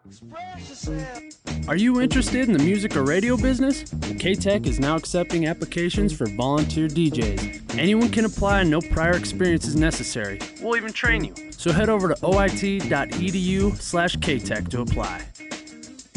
Are you interested in the music or radio business? K-Tech is now accepting applications for volunteer DJs. Anyone can apply and no prior experience is necessary. We'll even train you. So head over to oit.edu/K-Tech to apply.